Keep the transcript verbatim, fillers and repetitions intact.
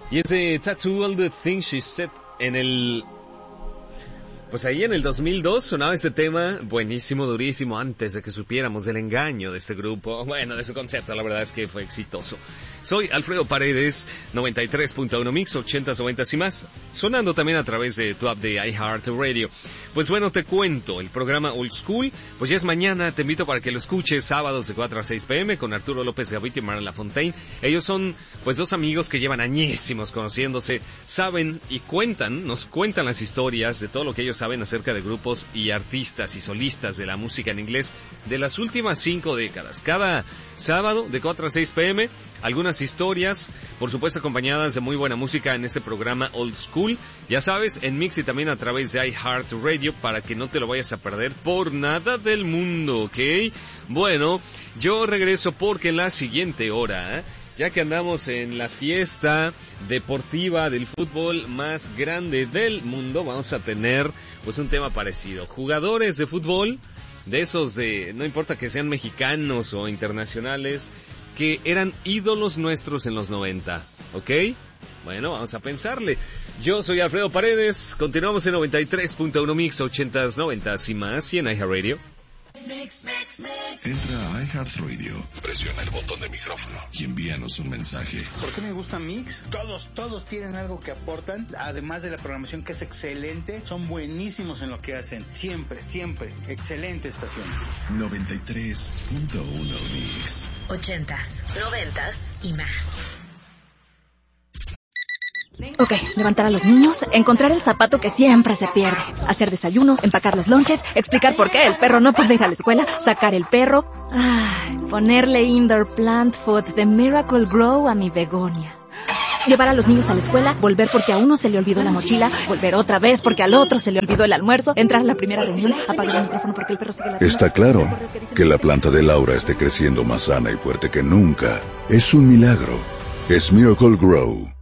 Y ese Tattoo All the Things She Said en el... Pues ahí en el dos mil dos sonaba este tema buenísimo, durísimo, antes de que supiéramos del engaño de este grupo. Bueno, de su concepto, la verdad es que fue exitoso. Soy Alfredo Paredes, noventa y tres punto uno Mix, ochentas, noventas y más. Sonando también a través de tu app de iHeartRadio. Pues bueno, te cuento, el programa Old School, pues ya es mañana, te invito para que lo escuches sábados de cuatro a seis pm con Arturo López Gavito y Mara Lafontaine. Ellos son, pues, dos amigos que llevan añísimos conociéndose, saben y cuentan, nos cuentan las historias de todo lo que ellos saben acerca de grupos y artistas y solistas de la música en inglés de las últimas cinco décadas. Cada sábado de cuatro a seis pm, algunas historias, por supuesto acompañadas de muy buena música en este programa Old School. Ya sabes, en Mix y también a través de iHeartRadio para que no te lo vayas a perder por nada del mundo, ¿ok? Bueno, yo regreso porque en la siguiente hora... ¿eh? Ya que andamos en la fiesta deportiva del fútbol más grande del mundo, vamos a tener pues un tema parecido. Jugadores de fútbol, de esos de, no importa que sean mexicanos o internacionales, que eran ídolos nuestros en los noventa, ¿ok? Bueno, vamos a pensarle. Yo soy Alfredo Paredes, continuamos en noventa y tres punto uno Mix, ochentas, noventas y más, y en iHeartRadio. Mix, mix, mix. Entra a iHeartRadio, presiona el botón de micrófono y envíanos un mensaje. ¿Por qué me gusta Mix? Todos, todos tienen algo que aportan, además de la programación que es excelente, son buenísimos en lo que hacen. Siempre, siempre, excelente estación. noventa y tres punto uno Mix. Ochentas, noventas y más. Ok, levantar a los niños, encontrar el zapato que siempre se pierde, hacer desayuno, empacar los lonches, explicar por qué el perro no puede ir a la escuela, sacar el perro, ay, ponerle indoor plant food de Miracle Grow a mi begonia. Llevar a los niños a la escuela, volver porque a uno se le olvidó la mochila, volver otra vez porque al otro se le olvidó el almuerzo, entrar a la primera reunión, apagar el micrófono porque el perro sigue la... Está claro que la planta de Laura esté creciendo más sana y fuerte que nunca. Es un milagro. Es Miracle Grow.